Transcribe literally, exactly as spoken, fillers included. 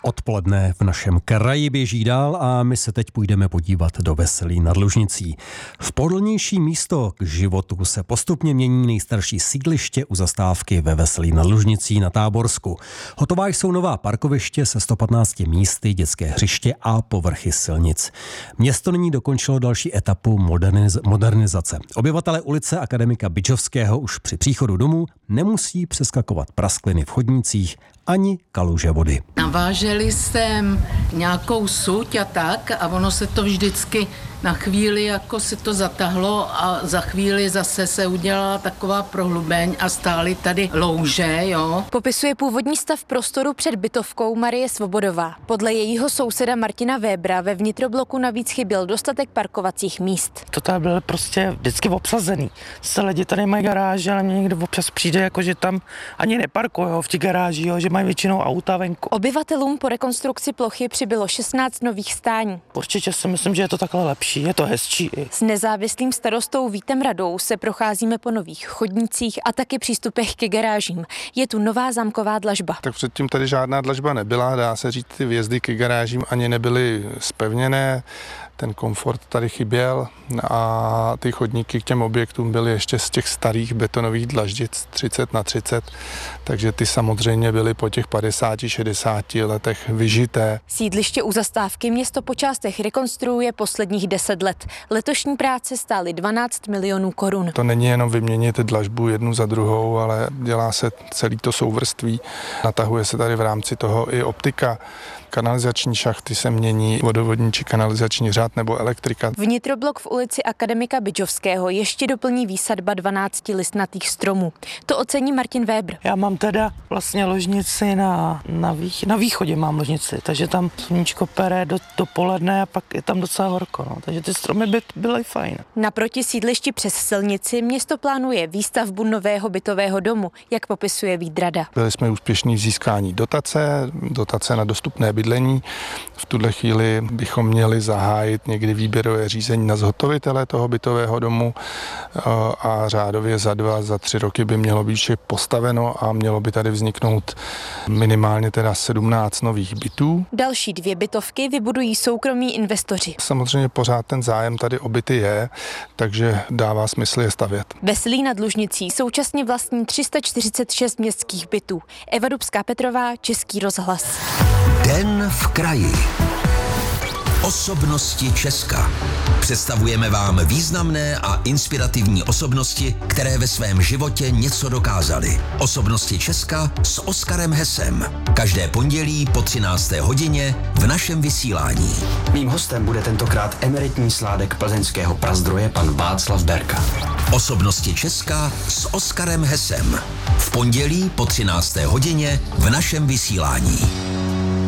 Odpoledne v našem kraji běží dál a my se teď půjdeme podívat do Veselí nad Lužnicí. V pohodlnější místo k životu se postupně mění nejstarší sídliště u zastávky ve Veselí nad Lužnicí na Táborsku. Hotová jsou nová parkoviště se sto patnácti místy, dětské hřiště a povrchy silnic. Město nyní dokončilo další etapu moderniz- modernizace. Obyvatelé ulice Akademika Bičovského už při příchodu domů nemusí přeskakovat praskliny v chodnících ani kaluže vody. Naváželi jsem nějakou suť a tak a ono se to vždycky na chvíli jako se to zatahlo a za chvíli zase se udělala taková prohlubeň a stály tady louže, jo. Popisuje původní stav prostoru před bytovkou Marie Svobodová. Podle jejího souseda Martina Webera ve vnitrobloku navíc chyběl dostatek parkovacích míst. To tady bylo prostě vždycky obsazený. Se lidi tady mají garáže, ale mě někdo občas přijde, jako že tam ani neparkujou v těch garážích, jo, že mají většinou auta venku. Obyvatelům po rekonstrukci plochy přibylo šestnáct nových stání. Určitě si myslím, že je to takhle lepší. Je to hezčí. S nezávislým starostou Vítem Radou se procházíme po nových chodnících a taky přístupech ke garážím. Je tu nová zámková dlažba. Tak předtím tady žádná dlažba nebyla, dá se říct, ty vjezdy ke garážím ani nebyly zpevněné. Ten komfort tady chyběl a ty chodníky k těm objektům byly ještě z těch starých betonových dlaždic třicet na třicet, takže ty samozřejmě byly po těch padesáti šedesáti letech vyžité. Sídliště u zastávky město po částech rekonstruuje posledních deset let. Letošní práce stály dvanáct milionů korun. To není jenom vyměnit dlažbu jednu za druhou, ale dělá se celý to souvrství. Natahuje se tady v rámci toho i optika. Kanalizační šachty se mění, vodovodní či kanalizační řád nebo elektrika. Vnitroblok v ulici Akademika Bičovského ještě doplní výsadba dvanácti listnatých stromů. To ocení Martin Weber. Já mám teda vlastně ložnici na, na, vých, na východě mám ložnici, takže tam sluníčko pere do, do poledne a pak je tam docela horko, no, takže ty stromy by byly fajn. Naproti sídlišti přes silnici město plánuje výstavbu nového bytového domu, jak popisuje Vít Rada. Byli jsme úspěšní v získání dotace, dotace na dostupné bydlení. V tuhle chvíli bychom měli zahájit někdy výběrové řízení na zhotovitele toho bytového domu a řádově za dva, za tři roky by mělo být vše postaveno a mělo by tady vzniknout minimálně teda sedmnáct nových bytů. Další dvě bytovky vybudují soukromí investoři. Samozřejmě pořád ten zájem tady o byty je, takže dává smysl je stavět. Veselí nad Lužnicí současně vlastní tři sta čtyřicet šest městských bytů. Eva Dubská-Petrová, Český rozhlas. Den v kraji. Osobnosti Česka. Představujeme vám významné a inspirativní osobnosti, které ve svém životě něco dokázaly. Osobnosti Česka s Oskarem Hesem. Každé pondělí po třinácté hodině v našem vysílání. Mým hostem bude tentokrát emeritní sládek plzeňského prazdroje pan Václav Berka. Osobnosti Česka s Oskarem Hesem. V pondělí po třinácté hodině v našem vysílání.